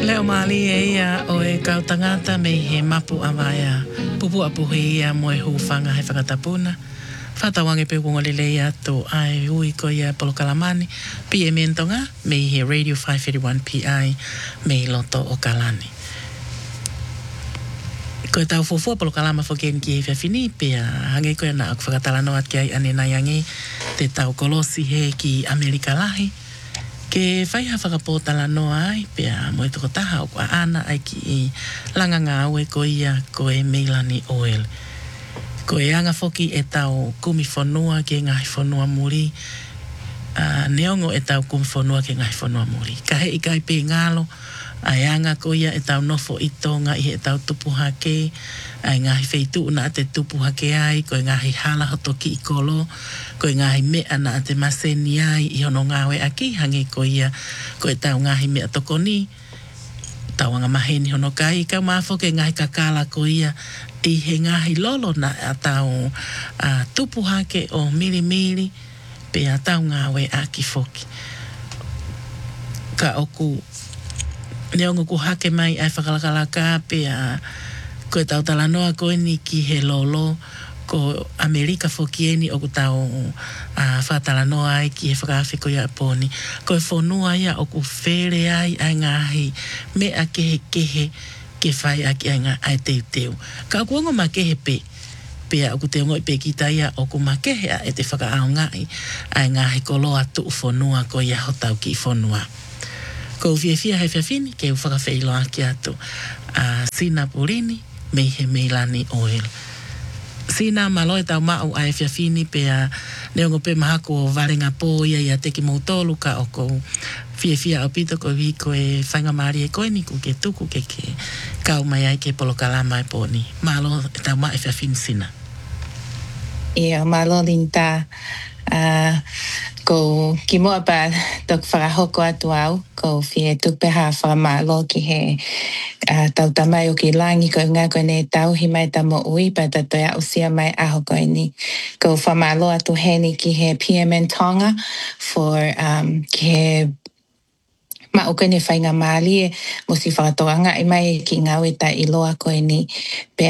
Leo mali e ia o e kautangata me he mapu amaya. Pupu apuhi ia mo e hufanga he whakatapuna. Whatawange pe kungolele ia to ai ui ko ia polokalamani. Pi e mentonga me he Radio 581 PI me loto o kalani. Ko e tau fufua polokalama whoken ki he whiawhini pia hange ko e na aku whakatalano at ki ai ane naiangi te tau kolosi he ki Amerika lahi. Ke whaiha whakapōtala noa ai, pia mo e toko taha o kua ana ai ki i langa ngā ue ko ia ko e Meilani Oil. Ko e anga whoki e tau kumi whanua ke ngahi whanua muri, neongo e tau kumi whanua ke ngahi whanua muri. Ka he ikai pe ngalo, ai anga ko ia e tau nofo i tonga i e tau tupu hake, ai ngahi wheitu una te tupu hake ai, ko e ngahi hala hotoki i kolo, ko e ngahi mea na te maseni ai i hono ngawe aki hange ko ia, ko e tau ngahi mea tokoni, tau anga maheni hono kai, kau mafo ke ngahi kakala ko ia, i he ngahi lolo na a tau tupu hake o mili mili, pe a tau ngawe aki foki. Ka oku neongo ku hake mai ai whakalakalaka pe ko e tau talanoa koe ni ki he lolo ko Amerika fokieni o ku tau whatalanoa ai ki he whakawhiko ia poni. Ko e whonua ia o ku where ai ai ngahi mea kehe ke whai aki ai ngā ai teu. Ka kuongo ma kehe pe pea o ku te ngoi pe kita ia o ku ma kehe a e te whakaao ngai ai ngahi kolo atu whonua ko ia hotau ki whonua. Ko whiawhia he whiawhini ke u whakawhailo aki atu Sina Purini me he Meilani Oil. Sina malo e tau mau ai whiawhini pea neongo pe mahako o varenga pō ia teki mautolu ka o ko whiawhia o pito ko vi ko e whainga maari e koe ni ku ke tuku ke kau mai ai ke polokalama e pōni. Malo e tau mau e whiawhini Sina. Ia, malo linta. Ko ki mua pa tok whakahoko atu au, ko whie tupeha whakamalo ki he tau tamai o ki langi ko ngā koe ne tau hi mai tamo ui pa tato ia usia mai aho koe ni. Ko whamalo atu heni ki he PMN Tonga for ki he ma o koe ne whainga maali e musi whakatoanga i mai ki ngā weta i loa koe ni pe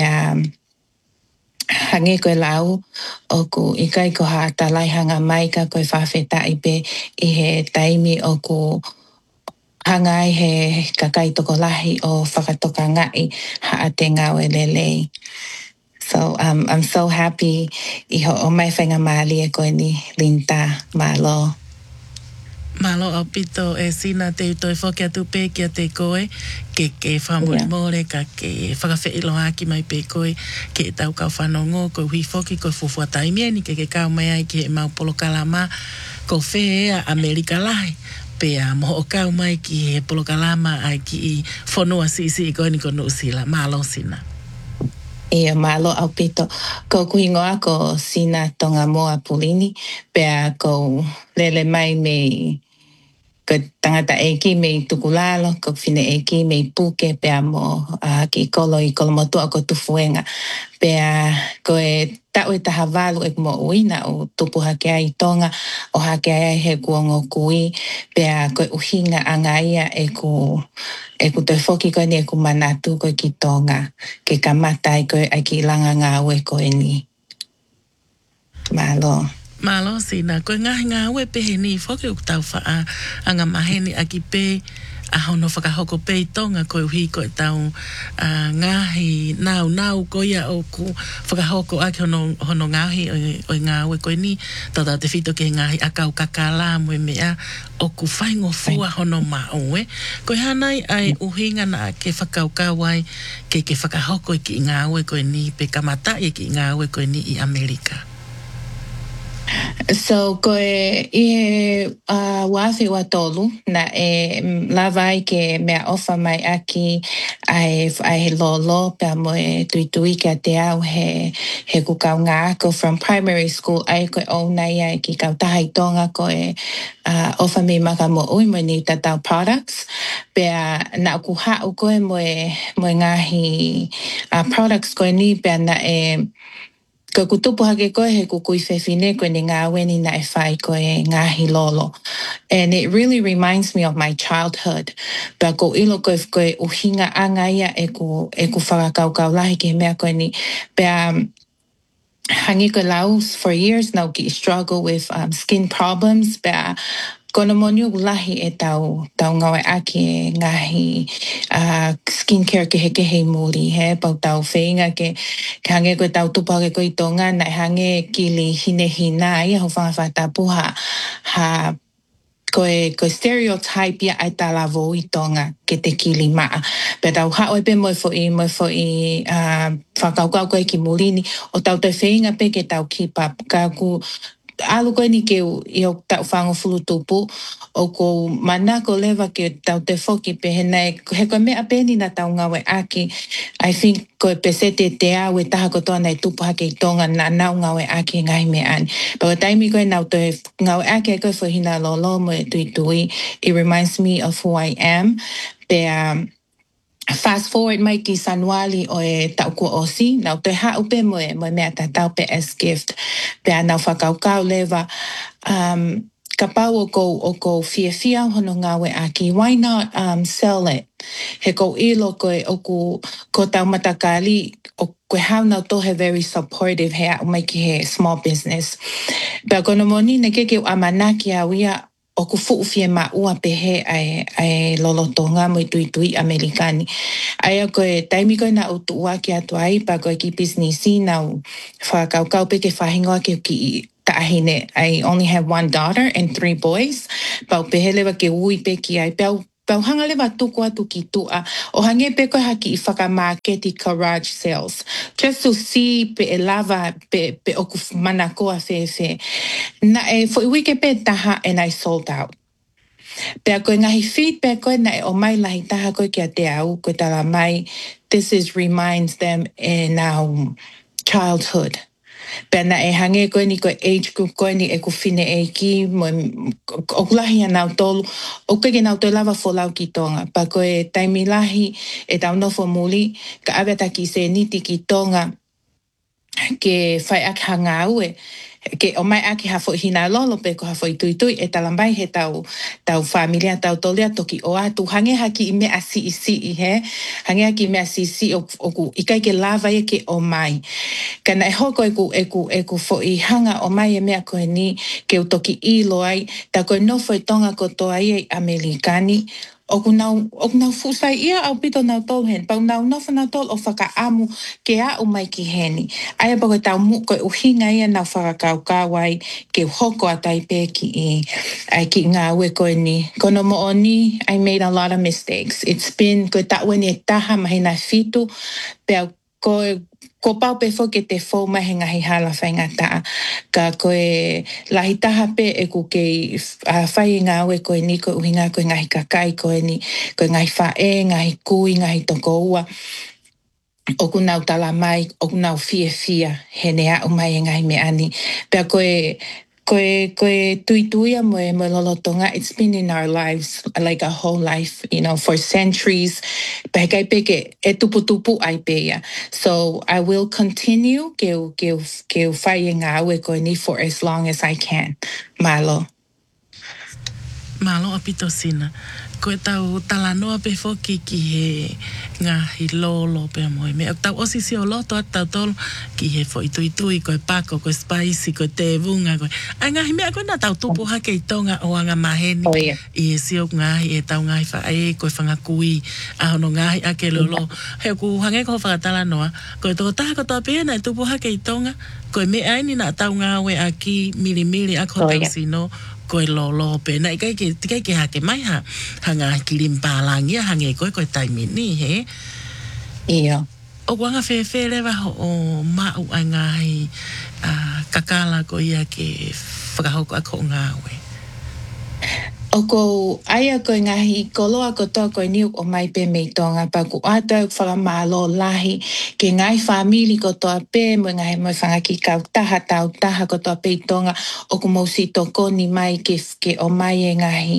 hange koe lau o ku ikai ko ha talai hanga mai ka koe whawheta i pe i he taimi o ku hangai he kakai toko lahi o whakatoka ngai ha te ngawe lelei. So I'm so happy i ho o mai whainga maali e koe ni linta malo. Malo au pito e Sina te utoi whoki atu pe kia te koe, ke whamuri more, ka ke whakawhailo haki mai pe koe, ke tau kau whanongo, ko hui whoki, ko fufua taimieni, ke kau mai ai ki he mau polokalama, ko whea Amerika lahi, pe moho kau mai ki he polokalama ai ki i whanua sisi i koe ni ko nuusila, malo Sina. Ia malo au pito. Ko kuingoa ko Sina tonga moa Purini, pea ko lele mai me ko tangata eki me tukulalo, ko fine eki me puke pea mo ki kolo i kolo motua ko tufuenga. Pea ko e tau e taha walu e mo uina o tupu hake ai tonga o hake ai he kuongo kui. Pea ko e uhinga anga ia e ku te whoki koe ni e ku manatu koe ki tonga. Ke kamatai koe ai ki langa ngā ue koe ni. Malo. Malo Sina, koe ngahi ngā ue pehe ni whoki u tau wha anga maheni aki pe a hono whakahoko pe i tonga koe uhi koe tau ngahi nau koe ia o ku whakahoko aki hono ngahi o ngā ue koe ni tata te whito ke ngahi akau kakala mue mea o ku whaingo fua hono maue koe hanai ai uhinga na ke whakaukawai ke whakahoko ki ngā ue koe ni pe kamata i ki ngā ue koe ni i Amerika. So koe i wafi wa tolu na e lawai ke mea ofa mai aki ai lolo pe mo e tuitui ke te au he kukau ngā ko from primary school ai koe o nei ai ki kau tahai tonga koe ofa mi maka mo ui mo ni tatau products pe na ku hau koe mo ngahi products koe ni pe na Ko kutupu hake koe he kukui whewhine koe ni ngā weni na e whai koe ngāhi lolo. And it really reminds me of my childhood. Pea ko ilo koe koe uhinga anga ia e ku whakakaukau lahi ke mea koe ni. Pea hangi koe lau for years now ki struggle with skin problems. Pea kono moniu lahi e tau ngawe aki e ngahi skincare ke heke hei muri he pau tau whainga ke hange koe tau tupa ke koe i tonga nai hange kili hine hina ia ho whanga whatapuha ha koe stereotype ia ai tala vo i tonga ke te kili maa. Pe tau hao e pe moi fo i whakaukau koe ki murini o tau te whainga pe ke tau keep up. Ka ku alu koe ni ke i o tau whango fulu tupu o ko mana ko lewa ke tau te whoki pe he koe mea peni na tau ngawe aki. I think koe pese te au e taha kotoa nei tupu hake i tonga na nau ngawe aki ngai me ani. Pero taimi koe nau te ngawe aki e koe whahina lolo mo e tui tui. It reminds me of who I am. Pe fast forward mai ki Sanuali o e tauku osi, nau te hau pe mo e mea ta tau pe as gift. Pea nau whakaukau lewa, ka pau o ko fia hono ngawe aki, why not sell it? He ko ilo koe ko tau matakali, o koe hau nau tohe very supportive he au mai ki he small business. Pea kono moni ne ke amanaki au ia, o ku fuufie ma ua pehe ai lolotonga mo i tui Amerikani. Aia koe taimi koe na utu ua ki atu ai pa koe ki businessi nau whakaukau pe ke whahingoa ki taahine. I only have 1 daughter and 3 boys. Pau pehe lewa ke ui pe ki ai. Pau hanga lewa tuku atu ki tua. O hange pe koe haki i whakamaketi garage sales. Just to see pe e lava pe oku mana koa fe. Na e fo iwi ke pe taha and I sold out. Pea koe ngahi feedback koe na e o mai lahi taha koe kia te au koe tala mai. This reminds them in our childhood. Pea na e hange koe ni koe age group koe ni e ku whine e ki mo o kulahi a nau tolu o koe ke nau toi lava folau ki tonga. Pa koe taimi lahi e tau nofo muli ka aweta ki se niti ki tonga ke whai ak hanga aue. Ke o mai aki hafo hina lolo pe ko hafo i tui e talambai he tau familia tau tolia toki o atu hange haki i me asi i he hange haki i me asi o ku ikai ke lava e ke o mai kana e hoko e ku fo i hanga o mai e mea koe ni ke u toki i loai ta koe nofo i tonga ko toa i Amerikani o ku nau fusai ia au pito nau tol hen pau nau nofo nau tol o whaka amu ke a o mai ki heni aia pako tau mu koe uhinga ia nau whakakau kawai ke hoko atai pe ki ngā ue koe ni kono mo o ni I made a lot of mistakes it's been koe taue ni e taha mahina fitu pea ko pau pe fo ke te fo mahi ngahi hala whainga taa. Ka koe lahi taha pe e ku kei whai ngā ue koe ni koe uhinga koe ngahi kakai koe ni koe ngahi whae, ngahi kui, ngahi toko ua. Oku nau tala mai, oku nau fia he nea umai e ngahi me ani. Pea koe tuituia mo e lolotonga, it's been in our lives, like a whole life, for centuries. Pea kai peke e tupu ai pea. So I will continue ke whai e ngā ue koe ni for as long as I can. Malo. Malo apito sina. Koe tau talanoa pe foki ki he ngahi lolo pe moe. Me tau osisi o loto at tau tolu ki he fo itui koe pako, koe spicy, koe te vunga koe. Ai ngahi mea koe na tau tupu hake i tonga o anga maheni. Oh, yeah. I e sio ngahi e tau ngahi whae koe whangakui a hono ngahi ake lolo. He ku hange ko whakatalanoa. Koe toko taha kotoa pēna e tupu hake i tonga. Koe me aini na tau ngawe aki mili ako tau sino. Koe lolo pena i kai ke hake mai ha hanga kilimpalangia hange koe taimi ni he Ia o wanga fe lewa o mau ai ngai kakala ko ia ke whakahoko ako ngawe o ko aia koe ngahi koloa ko toa koe niu o mai pe mei tonga pa ku ata whakamalo lahi ke ngai famili ko toa pe mo ngai mo whangaki kau tau taha ko toa pe tonga o ku mausi toko ni mai ke o mai e ngahi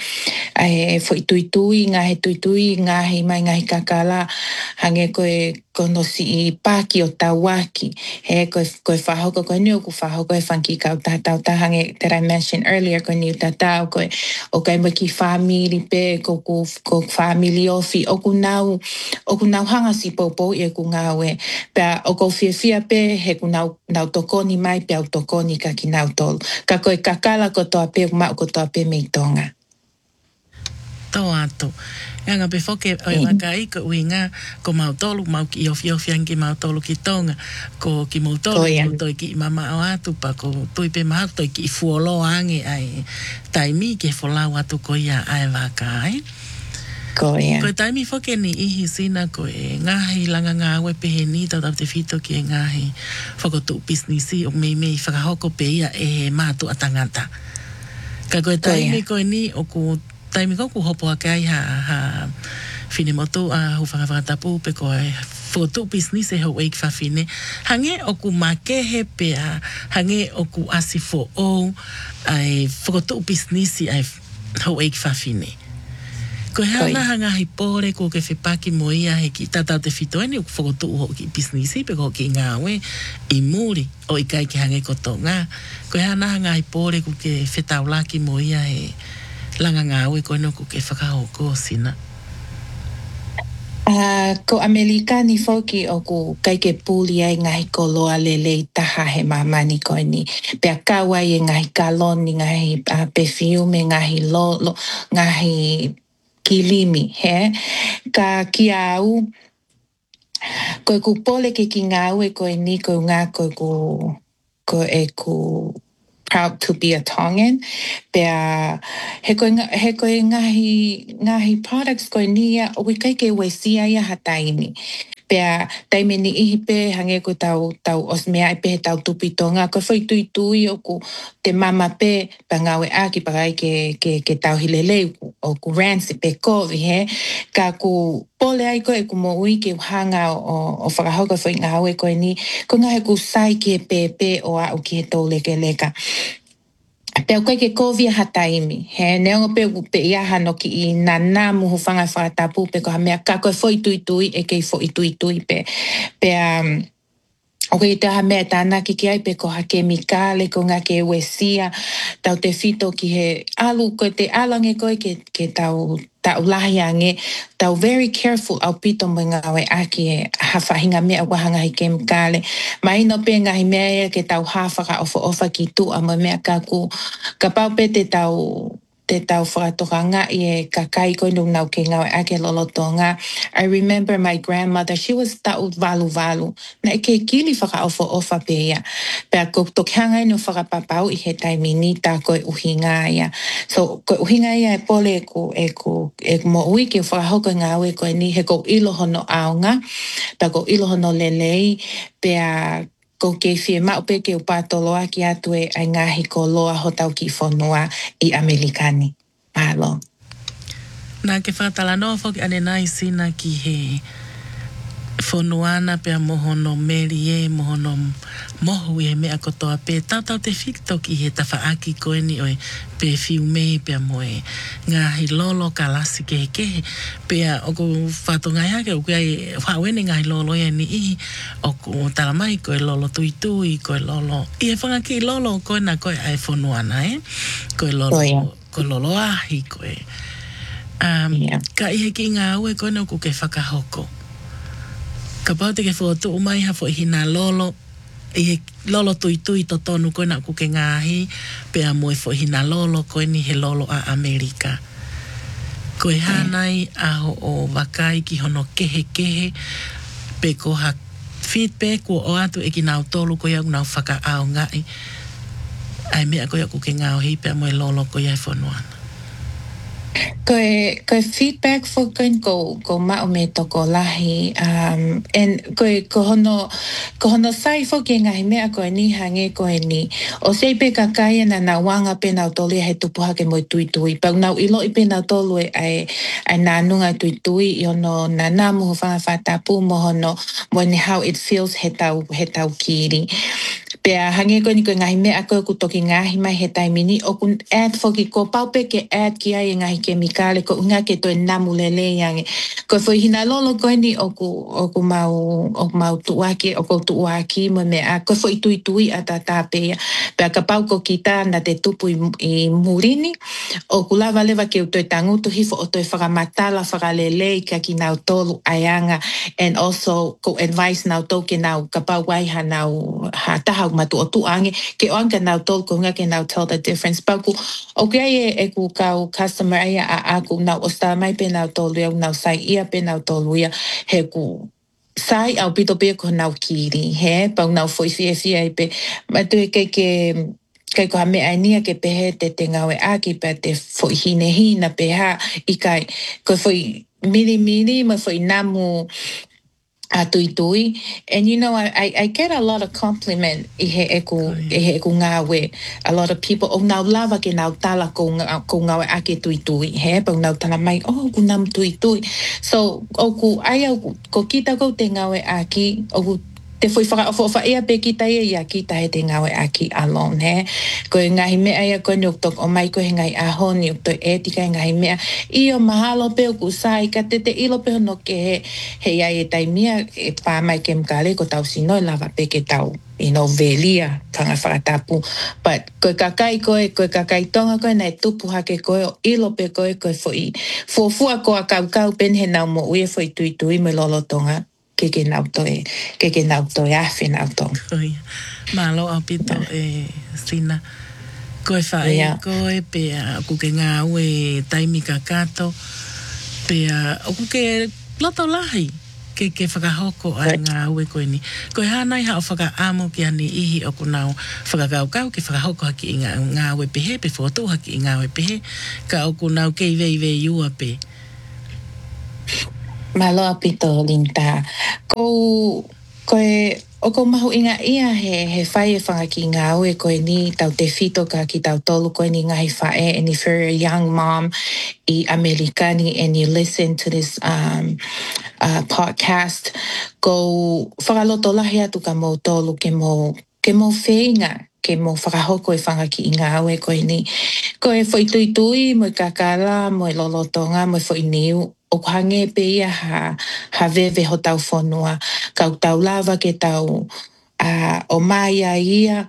e fo tuitui ngahi mai ngahi kakala hange koe kono si I pāki o tau waki. He koe whahoko koe ni o ku whahoko e whanki kau tātau tahange that I mentioned earlier koe ni o tātau koe o kai maki whamiri pe ko whamiri ofi o ku nau hanga si popo I ku ngau e pea o ko fia pe he ku nau tokoni mai pe au tokoni ka ki nau tolu. Ka koe kakala ko toa pe ma ko toa pe mei tonga. Tō ato. Nga pe foke o e wakai ko uinga ko mautolu mau ki ofi anki mautolu ki tonga ko ki mautolu ko toi ki mama o atu pa ko toi pe maha toi ki fuolo ange ai taimi ke folau atu ko ia ai wakai. Ko ia. Ko taimi foke ni ihi sina ko e ngahi langa ngā awe pehe ni tau te fito ki e ngahi foko tu businessi o mei whakahoko pe ia e mātu atangata. Ka koe taimi ko ni o ku taimi ko ku hopo akai ha fine moto a hu whakawhakatapu pe ko e foto business e ho eik whawhine. Hange o ku makehe pe a hange o ku asi fo o ai foto business ai ho eik whawhine. Ko he ana hanga hi pore ko ke whipaki mo ia he ki tatau te whito ene o ku foto uho ki business pe ko ki ngā we I muri o I kai ki hange koto ngā. Ko he ana hanga hi pore ko ke whetau laki mo ia he langa ngā ue koe no ko ke whakahoko sina. Ko Amerikani foki o ku kai ke puli ai ngahi koloa lele taha he mamani koe ni. Pea kawa I ngahi kaloni, ngahi perfume, ngahi lolo, ngahi kilimi, he? Ka ki au, koe ku pole ke ki ngā ue koe ni koe ngā koe e ku proud to be a Tongan. Pea he koe ngahi products koe ni ia o kai ke wesia ia hataini. Pea taime ni ihi pe hange ko tau osmea I pe tau tupitonga. Koe whai tui o ku te mama pe pa ngawe aki parai ke tau hilelei o ku ransi pe kovi he. Ka ku pole ai koe ku mo ui ke hanga o whakahoka whai ngawe koe ni. Ko ngahe ku sai ki pe o au ki he tau leka. Pea koe ke kovia hataimi. He neongo pe iaha no ki I nana muhu whanga whakatapu pe ko hamea ka koe fo tui e kei fo tui pe. Pea o kei te hamea tāna ki ai pe ko ha kemikale ko ngā ke wesia tau te fito ki he alu koe te alange koe ke tau lahi ange tau very careful au pito mo ngawe aki e hawhahinga mea wahanga hi kemikale. Mai no pe ngahi mea ke tau hawhaka ofa ki tu a mo mea ka pau pe te tau whakatoka ngā I e kakai koe nau ke ngawe ake lolotonga. I remember my grandmother, she was tau valu. Na e ke kili ofa pe ia. Pea ko tokianga no whakapapau I he taimi ni tā koe uhinga ia. So koe uhinga ia e pole e mo ui ke whakahoka ngā ue koe ni he ko ilohono aonga. Ta ko ilohono lelei. Pea ko ke fie mau pe ke upatoloa ki atu e ai ngahi ko loa ho tau ki whanua I Amerikani. Mahalo. Nā ke whakatala noa whoki ane nai sina ki he whanuana pia mohono meri e, mohono mohu e mea kotoa pe tau te whikto ki he tawhaaki koe ni oi pe fiume pia moe ngahi lolo ka lasi kehe pia o ko whatongai hake o kai whawene ngahi lolo e ni I o ko talamai koe lolo tui koe lolo I he whangaki lolo koe na koe ai whanuana koe lolo ahi koe ka ihe ki ngā ue koe no ko ke whakahoko ka pau te ke whotu umai ha fo hina lolo I lolo tui to tonu koe na kuke ngāhi pea moe fo hina lolo koe ni he lolo a Amerika koe hanai aho o wakai ki hono kehe pe ko ha feedback o atu e ki nau tolu koe au nau whaka ao ngai ai mea koe au kuke ngāhi pea moe lolo koe ai whonuana Koe feedback for ko mao me toko lahi and ko hono sai fo ke ngahi mea koe ni hange koe ni o sei pe kakai na na wanga pe nau tolu he tupuha ke moi tui pau nau ilo I pe nau tolu e ai nanunga tui I ono na namu whanga whatapu mo hono when how it feels he tau kiri Pea hange ko ni ko ngahi mea ko ku toki ngahi mai he taimini o ku ad foki ko paupe ke ad ki ai ngahi kemikale ko unga ke to namu lele yange. Ko foi hina lolo ko ni o ku mau tuaki o ko tuaki mo mea ko foi tui ata tapea. Pea ka pau ko kita na te tupu i murini o ku lava leva ke to tangutu hifo o to whakamatala whakalele ka ki nau tolu ayanga and also ko advice nau to ke nau ka pau wai ha nau ha taha matu o tu ange ke onga nau tolu ko nga ke nau tell the difference pa ku o ke e ku kau customer ai a ku nau osta mai pe nau tolu ia nau sai ia pe nau tolu ia he ku sai au pito pe ko nau kiri he pa nau foi fia pe ma tu ke kai ko me ania ke pehe te ngawe aki pe te foi hina peha i kai ko foi mini ma foi namu a tui. And you know, I get a lot of compliment i he eku ngawe. A lot of people, o nau lava ke nau tala ko ngawe ake tui. He, pa nau tala mai, oh, ku nam tui. So, o ku ai au ko kita ko te ngawe aki, o ku te foi whaka ea pe kita ia kita he te ngawe aki alone, he. Ko ngahi mea ia ko ni uktok o mai ko he ngai aho ni uktok etika ngahi mea. Io mahalo pe ku sai ka te ilo pe no ke he ia e taimia e pā mai ke mkale ko tau sino lava pe ke tau velia kanga whakatapu. But koe kakai tonga koe nei tupu hake koe o ilo pe koe foi fuafua ko a kau pen he nau mo ue foi tui me lolo tonga. Ke nau toi afe nau tong. Malo apito sina. Koe whae koe pea kuke ngā ue taimi kakato pea o kuke loto lahi ke whakahoko ai ngā ue koe ni. Koe hānai hao whaka amo ki ani ihi o kunau whakakau ke whakahoko haki i ngā ue pehe pe whoto haki i ngā ue pehe ka o kunau kei vei ua pe. Malo apito linta. Koe o ko mahu inga ia he whae e whanga ki ngā ue koe ni tau te fito ka ki tau tolu koe ni ngahi whae and if you're a young mom i Amerikani and you listen to this podcast ko whakaloto lahi atu ka mou tolu ke mou whenga ke mou whakahoko e whanga ki ngā ue koe ni. Koe whai tui mo kakala mo lolotonga mo whai niu o hange pe ia ha veve ho tau whanua. Kau tau lava ke tau o mai ia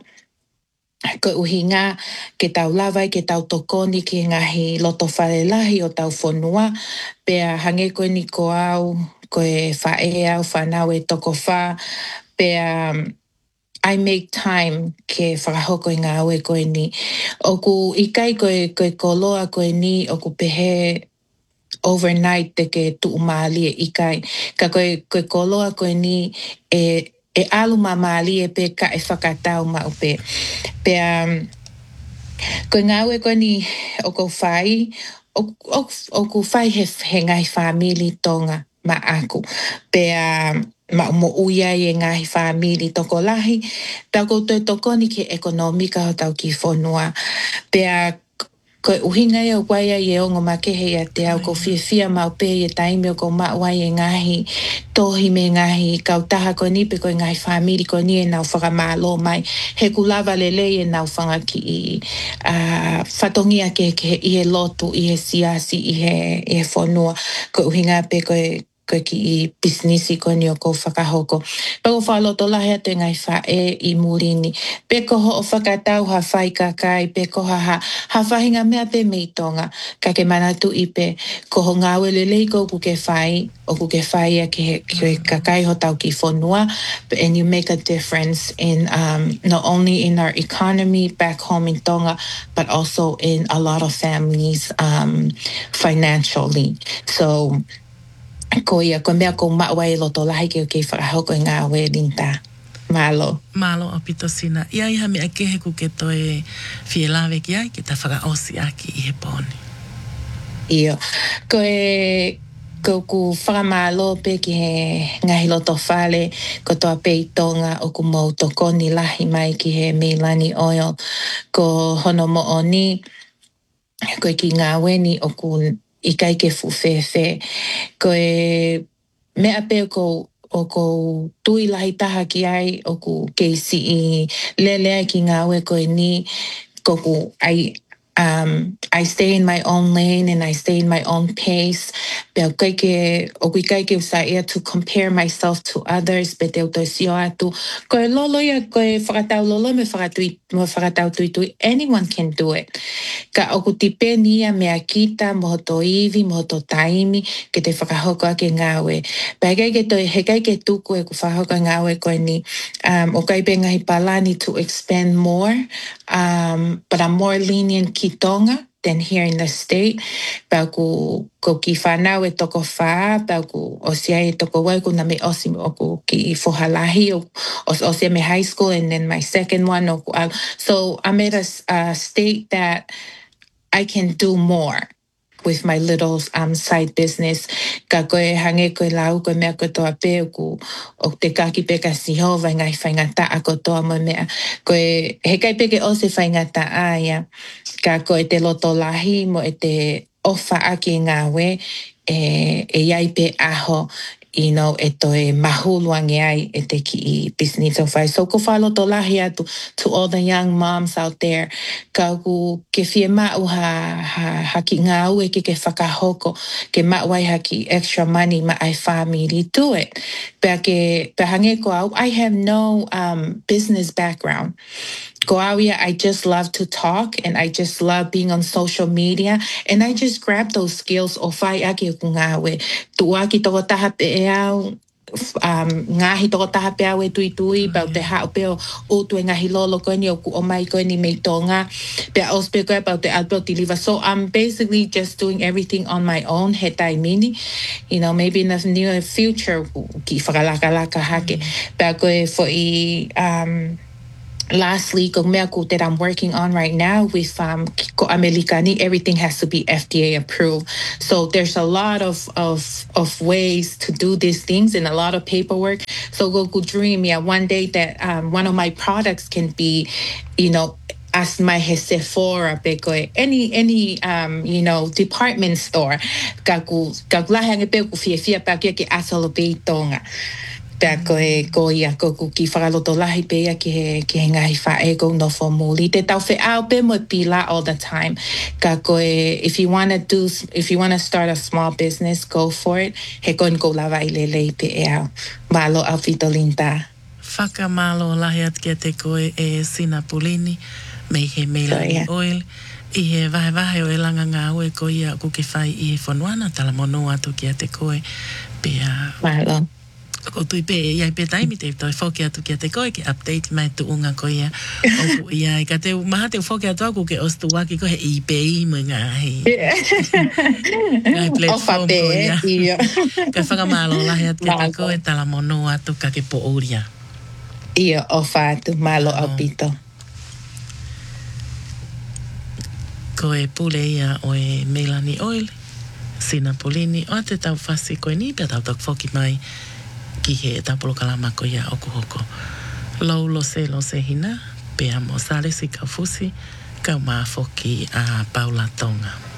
ko uhinga ke tau lava ke tau tokoni ki ngahi loto whalelahi o tau whanua. Pea hange koe ni ko au koe whae au whanau e toko wha. Pea I make time ke whakahoko i ngā ue koe ni. O ku ikai koe koloa koe ni o ku pehe overnight te ke tuumali e ikai. Ka koe koloa koe ni e alu mamali e pe ka e whakatau ma upe. Pea koe ngā ue koe ni o kou whai, o ku whai he ngai whamili tonga ma aku. Pea ma mo uia e ngahi whamili toko lahi. Tau koutou toko ni ke ekonomika o tau ki whanua. Pea koe uhinga e o waia e o ngā makehe a te au ko whiawhia mau pe e taimi o ko mawai e ngahi tohi me ngahi kau taha koe ni pe koe ngahi whamiri koe ni e nau whakamalo mai he kulava lele e nau whanga ki i whatongia ke i he lotu i he siasi i he whanua koe uhinga pe koe ki i businessi koe ni o ko whakahoko. Pako whaloto lahi atu ngai whae i murini. Peko ho o whakatau ha whai kakai, peko ha whahinga mea pe meitonga. Ka ke manatu i pe ko ho ngā welelei ko ku ke whai, o ku ke whai a ke kakai ho tau ki whanua. And you make a difference in not only in our economy back home in Tonga, but also in a lot of families financially. So, ko ia, ko mea ko mawai loto lahi ke o ke whakahoko i ngā ue linta. Malo. Malo apito sina. Ia iha mea kehe ku ke toe whielawe ki ai ki ta whakaosi aki i he pōni. Iyo. Ko ku whakamalo pe ki he ngahi loto whale ko toa pei tonga o ku mau tokoni lahi mai ki he Meilani Oil. Ko hono mo o ni, ko ki ngā weni o ku ikai ke fuwhewhe. Ko mea pe ko o ko tui lahi taha ki ai o ku keisi I lelea ki ngā ue koe ni koku I stay in my own lane and I stay in my own pace. Pea kaike, o kui kaike usa ia to compare myself to others, pe te uto sio atu. Koe lolo ia, koe whakatau lolo me whakatau tui tui. Anyone can do it. Ka oku tipe ni ia mea kita, mohoto iwi, mohoto taimi, ke te whakahoko ake ngāwe. Pea he kaike tuku e ku whahoko ngāwe koe ni, o kaipe ngahi palani to expand more, but I'm more lenient ki Tonga than here in the state. Pau ko ki whanau e toko wha, pau ko osia e toko wau ko na me osi o ko ki whohalahi o osia me high school and then my second one. So I'm at a state that I can do more with my little side business. Ka koe hange koe lau koe mea koe toa pe o te kaki peka siho vai ngai whaingata a ko toa mo mea. Koe he kai peke o se whaingata aia. Ka koe te loto lahi mo e te ofa aki ngā we e iai pe aho e toi mahuluangi ai e te ki I business of so ko whaloto lahi atu to all the young moms out there ka ku ke fie mau ha ki ngā ue ke whakahoko ke mau ai ha ki extra money ma ai family to it pea hange ko au I have no business background. Goawia, I just love to talk and I just love being on social media and I just grab those skills o whai aki o kungawe. Tuaki toko taha pe au, ngahi toko taha pe au e tui tui, pau te hao pe o tu e ngahi lolo koe ni o ku o mai koe ni mei tonga, pe a ospe koe pau te alpeo ti liva. So I'm basically just doing everything on my own, he tai mini. Maybe in the near future, ki whakalaka hake. Pe koe fo I... Lastly, that I'm working on right now with Ko Americani, everything has to be FDA approved. So there's a lot of ways to do these things and a lot of paperwork. So go dream, one day that one of my products can be, as my Sephora, any department store. Pea koe ia ko ki whakaloto lahi pea ki he ngahi whae ko no fo muli. Te tau whiau pe mo pila all the time. Ka koe, if you want to start a small business, go for it. He koe ko lawa I lelei pe e au. Malo au fitolinta. Whakamalo lahi at kia te koe e Sina Pulini, mei he Melanie Oil. I he vahe o e langa ngā ue ko ia ku ke whai I he whanuana, tala mono atu kia te koe. Pea... Malo. Ko tui pe iai pe taimi te toi whoke atu kia te koe ke update mai tu unga ko ia oku iai ka te maha te whoke atu aku ke ostu waki ko he IPI mo ngahi ngai platform ko ia ka whakamalo lahi atu kia te koe tala mono atu ka ke po uria ia ofa atu malo au pito ko e pule ia o e Melanie Oil Sina Pulini o te tau whasi koe ni pia tau tak whoki mai ki he tapolo kalama ko ia oku hoko. Lau lo se hina, pea mo sale si ka fusi, ka maa foki a Paula Tonga.